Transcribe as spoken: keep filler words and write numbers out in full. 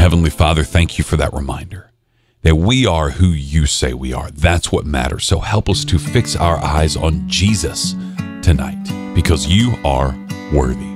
Heavenly Father, thank you for that reminder that we are who you say we are. That's what matters. So help us to fix our eyes on Jesus tonight, because you are worthy.